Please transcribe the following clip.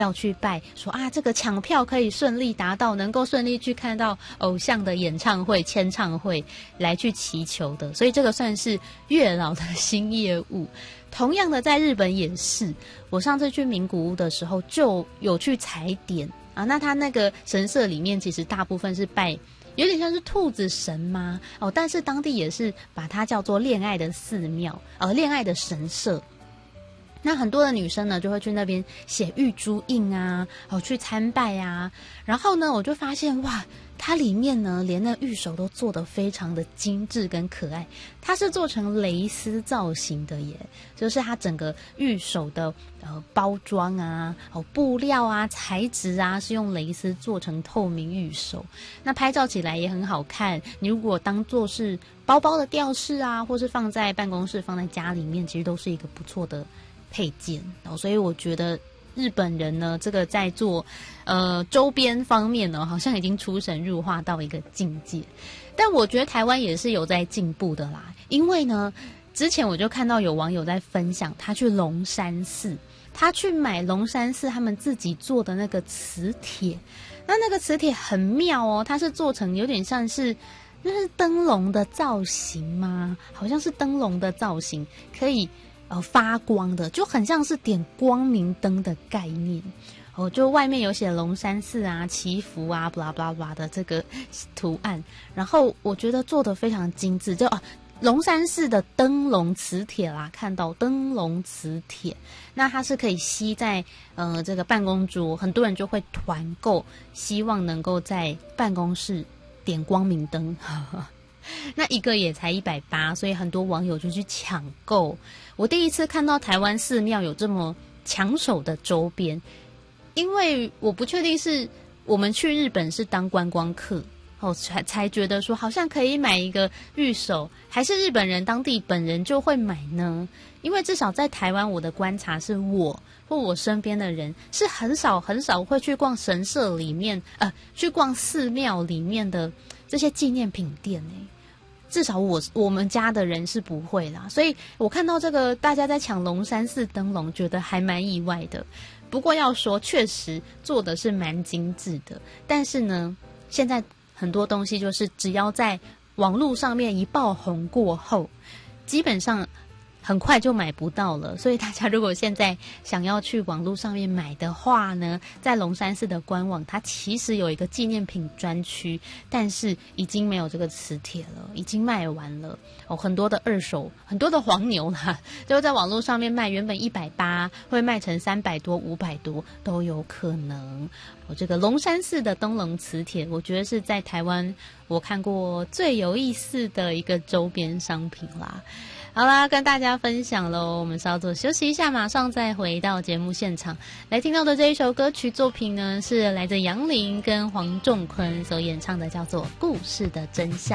要去拜，说啊，这个抢票可以顺利达到，能够顺利去看到偶像的演唱会、签唱会，来去祈求的。所以这个算是月老的新业务。同样的，在日本也是，我上次去名古屋的时候就有去踩点啊。那他那个神社里面，其实大部分是拜，有点像是兔子神吗？但是当地也是把它叫做恋爱的寺庙，恋爱的神社。那很多的女生呢，就会去那边写玉珠印啊，去参拜啊。然后呢，我就发现哇，它里面呢，连那玉手都做得非常的精致跟可爱。它是做成蕾丝造型的耶，就是它整个玉手的包装啊、布料啊、材质啊，是用蕾丝做成透明玉手。那拍照起来也很好看。你如果当做是包包的吊饰啊，或是放在办公室、放在家里面，其实都是一个不错的配件。所以我觉得日本人呢，这个在做周边方面呢，好像已经出神入化到一个境界。但我觉得台湾也是有在进步的啦，因为呢，之前我就看到有网友在分享，他去龙山寺，他去买龙山寺他们自己做的那个磁铁。那个磁铁很妙哦，它是做成有点像是那是灯笼的造型吗？好像是灯笼的造型，可以发光的，就很像是点光明灯的概念。就外面有写龙山寺啊、祈福啊、blah blah blah 的这个图案，然后我觉得做得非常精致。就龙山寺的灯笼磁铁啦，看到灯笼磁铁，那它是可以吸在这个办公桌，很多人就会团购，希望能够在办公室点光明灯。那一个也才180，所以很多网友就去抢购。我第一次看到台湾寺庙有这么抢手的周边，因为我不确定是我们去日本是当观光客才觉得说好像可以买一个玉手，还是日本人当地本人就会买呢？因为至少在台湾，我的观察是我或我身边的人是很少会去逛神社里面去逛寺庙里面的这些纪念品店至少我们家的人是不会啦，所以我看到这个大家在抢龙山寺灯笼，觉得还蛮意外的。不过要说，确实做的是蛮精致的，但是呢，现在很多东西就是只要在网络上面一爆红过后，基本上很快就买不到了。所以大家如果现在想要去网络上面买的话呢，在龙山寺的官网，它其实有一个纪念品专区，但是已经没有这个磁铁了，已经卖完了。很多的二手，很多的黄牛啦，就在网络上面卖，原本180会卖成300多、500多都有可能。这个龙山寺的灯笼磁铁，我觉得是在台湾我看过最有意思的一个周边商品啦。好啦，跟大家分享咯，我们稍作休息一下，马上再回到节目现场。来听到的这一首歌曲作品呢，是来自杨林跟黄仲坤所演唱的，叫做《故事的真相》。